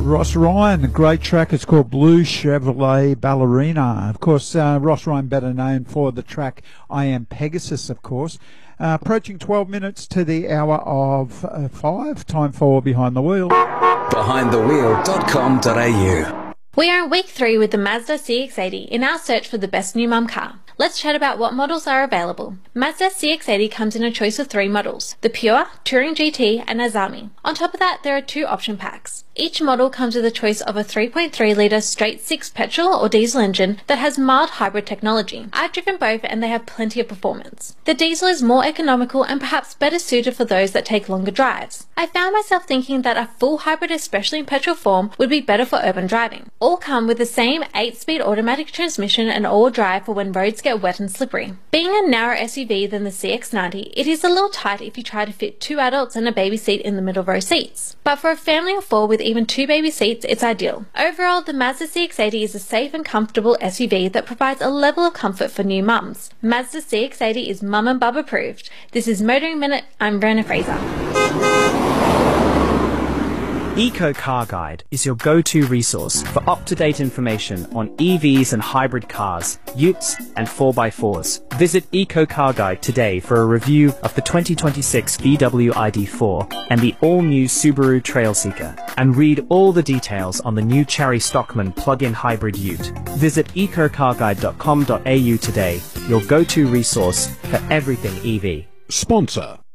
Ross Ryan. The great track is called Blue Chevrolet Ballerina. Of course, Ross Ryan better known for the track I Am Pegasus, of course. Approaching 12 minutes to the hour of 5. Time for Behind the Wheel. BehindTheWheel.com.au. We are in week 3 with the Mazda CX-80 in our search for the best new mum car. Let's chat about what models are available. Mazda CX-80 comes in a choice of 3 models, the Pure, Touring GT and Azami. On top of that, there are 2 option packs. Each model comes with a choice of a 3.3 litre straight 6 petrol or diesel engine that has mild hybrid technology. I've driven both and they have plenty of performance. The diesel is more economical and perhaps better suited for those that take longer drives. I found myself thinking that a full hybrid, especially in petrol form, would be better for urban driving. All come with the same 8-speed automatic transmission and all drive for when roads get wet and slippery. Being a narrower SUV than the CX-90, it is a little tight if you try to fit 2 adults and a baby seat in the middle row seats. But for a family of 4 with even 2 baby seats, it's ideal. Overall, the Mazda CX-80 is a safe and comfortable SUV that provides a level of comfort for new mums. Mazda CX-80 is mum and bub approved. This is Motoring Minute. I'm Verna Fraser. Eco Car Guide is your go-to resource for up-to-date information on EVs and hybrid cars, utes and 4x4s. Visit Eco Car Guide today for a review of the 2026 VW ID4 and the all-new Subaru Trailseeker, and read all the details on the new Chery Stockman plug-in hybrid ute. Visit ecocarguide.com.au today, your go-to resource for everything EV. Sponsor.